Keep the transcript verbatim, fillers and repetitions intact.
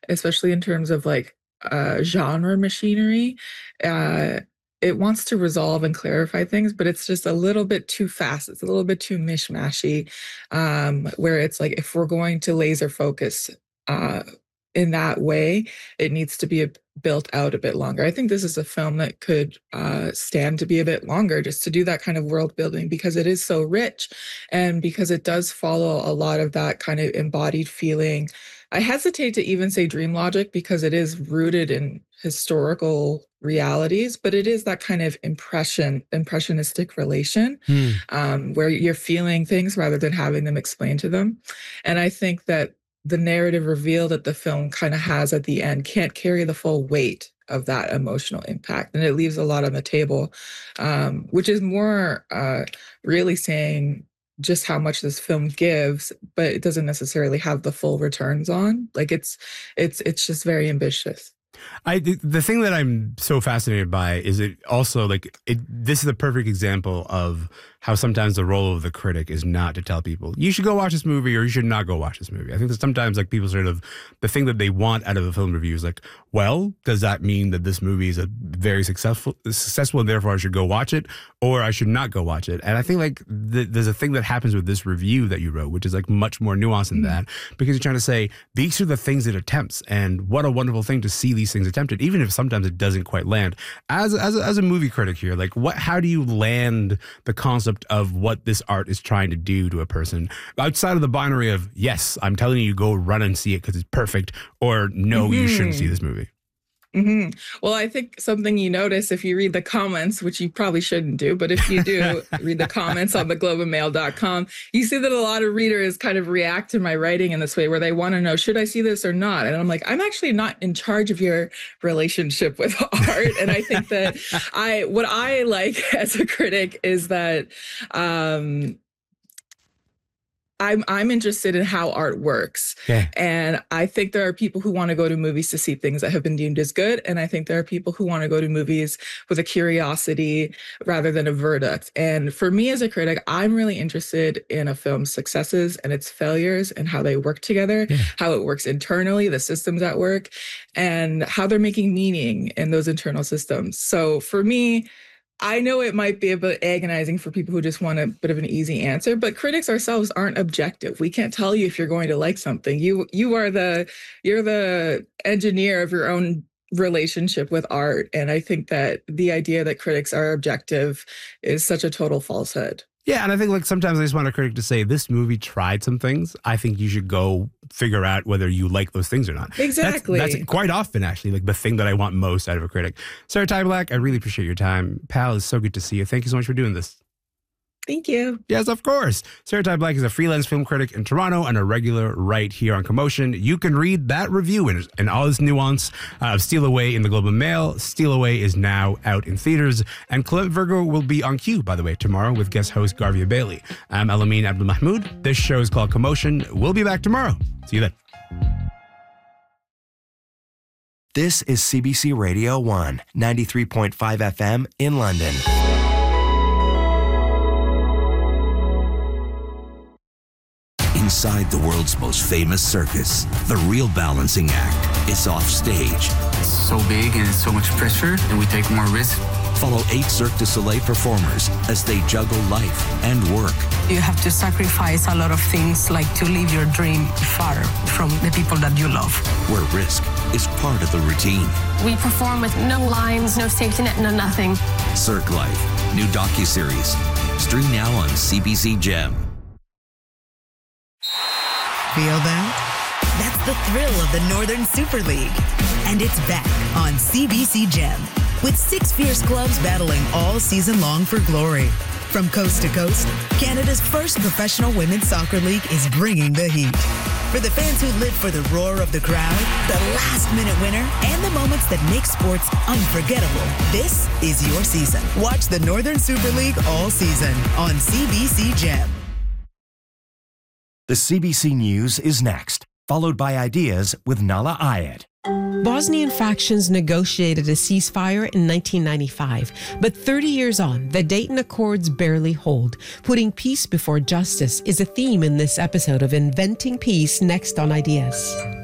especially in terms of like uh, genre machinery. Uh, it wants to resolve and clarify things, but it's just a little bit too fast. It's a little bit too mishmashy, um, where it's like if we're going to laser focus uh, in that way, it needs to be a, built out a bit longer. I think this is a film that could uh, stand to be a bit longer just to do that kind of world building because it is so rich and because it does follow a lot of that kind of embodied feeling. I hesitate to even say dream logic because it is rooted in historical realities, but it is that kind of impression, impressionistic relation Hmm. um, where you're feeling things rather than having them explained to them. And I think that the narrative reveal that the film kind of has at the end can't carry the full weight of that emotional impact. And it leaves a lot on the table, um, which is more uh, really saying just how much this film gives, but it doesn't necessarily have the full returns on. Like it's, it's, it's just very ambitious. I the thing that I'm so fascinated by is it also like it. This is a perfect example of how sometimes the role of the critic is not to tell people you should go watch this movie or you should not go watch this movie. I think that sometimes like people sort of the thing that they want out of a film review is like, well, does that mean that this movie is a very successful successful and therefore I should go watch it or I should not go watch it? And I think like the, there's a thing that happens with this review that you wrote, which is like much more nuanced than mm-hmm. that, because you're trying to say these are the things it attempts, and what a wonderful thing to see these things attempted, even if sometimes it doesn't quite land. As as a, as a movie critic here, like what? How do you land the concept of what this art is trying to do to a person outside of the binary of yes, I'm telling you go run and see it because it's perfect, or no, mm-hmm. you shouldn't see this movie? Mm-hmm. Well, I think something you notice if you read the comments, which you probably shouldn't do, but if you do read the comments on the globe and mail dot com, you see that a lot of readers kind of react to my writing in this way where they want to know, should I see this or not? And I'm like, I'm actually not in charge of your relationship with art. And I think that I, what I like as a critic is that, um, I'm I'm interested in how art works. Yeah. And I think there are people who want to go to movies to see things that have been deemed as good. And I think there are people who want to go to movies with a curiosity rather than a verdict. And for me as a critic, I'm really interested in a film's successes and its failures and how they work together, yeah. how it works internally, the systems at work, and how they're making meaning in those internal systems. So for me, I know it might be a bit agonizing for people who just want a bit of an easy answer, but critics ourselves aren't objective. We can't tell you if you're going to like something. You you are the you're the engineer of your own relationship with art. And I think that the idea that critics are objective is such a total falsehood. Yeah, and I think like sometimes I just want a critic to say this movie tried some things. I think you should go figure out whether you like those things or not. Exactly. That's, that's quite often actually like the thing that I want most out of a critic. Sarah Tyblak, I really appreciate your time. Pal, it's so good to see you. Thank you so much for doing this. Thank you. Yes, of course. Sarah Tyblak is a freelance film critic in Toronto and a regular right here on Commotion. You can read that review and, and all this nuance uh, of Steal Away in the Globe and Mail. Steal Away is now out in theaters. And Clement Virgo will be on cue, by the way, tomorrow with guest host Garvia Bailey. I'm Elamin Abdelmahmoud. This show is called Commotion. We'll be back tomorrow. See you then. This is C B C Radio one, ninety-three point five F M in London. Inside the world's most famous circus, the real balancing act is off stage. It's so big and so much pressure, and we take more risk. Follow eight Cirque du Soleil performers as they juggle life and work. You have to sacrifice a lot of things, like to live your dream far from the people that you love. Where risk is part of the routine. We perform with no lines, no safety net, no nothing. Cirque Life, new docuseries. Stream now on C B C Gem. Feel that? That's the thrill of the Northern Super League. And it's back on C B C Gem, with six fierce clubs battling all season long for glory. From coast to coast, Canada's first professional women's soccer league is bringing the heat. For the fans who live for the roar of the crowd, the last-minute winner, and the moments that make sports unforgettable, this is your season. Watch the Northern Super League all season on C B C Gem. The C B C News is next, followed by Ideas with Nala Ayed. Bosnian factions negotiated a ceasefire in nineteen ninety-five, but thirty years on, the Dayton Accords barely hold. Putting peace before justice is a theme in this episode of Inventing Peace, next on Ideas.